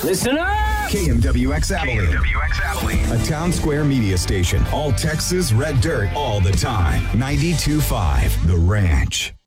Listen up! KMWX Abilene. A town square media station. All Texas red dirt all the time. 92.5 The Ranch.